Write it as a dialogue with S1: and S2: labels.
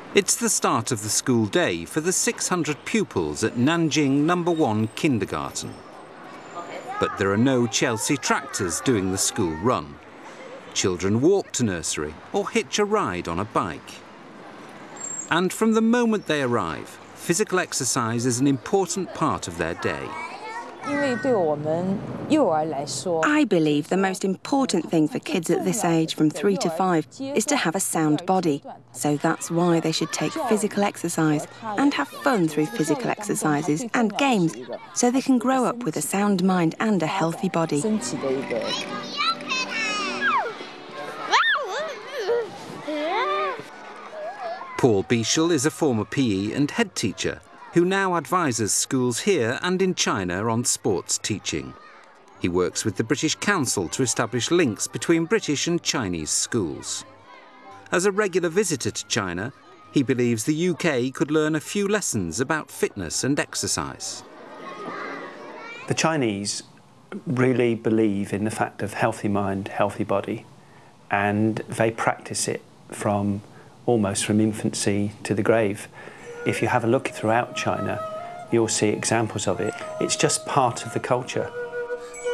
S1: It's the start of the school day for the 600 pupils at Nanjing No. 1 Kindergarten. But there are no Chelsea tractors doing the school run. Children walk to nursery or hitch a ride on a bike. And from the moment they arrive, physical exercise is an important part of their day.
S2: I
S3: believe the most important thing for kids at this age, from 3 to 5, is to have a sound body. So that's why they should take physical exercise and have fun through physical exercises and games, so they can grow up with a sound mind and a healthy body.
S1: Paul Bieshel is a former PE and head teacher who now advises schools here and in China on sports teaching. He works with the British Council to establish links between British and Chinese schools. As a regular visitor to China, he believes the UK could learn a few lessons about fitness and exercise.
S4: The Chinese really believe in the fact of healthy mind, healthy body, and they practice it almost from infancy to the grave. If you have a look throughout China, you'll see examples of it. It's just part of the culture.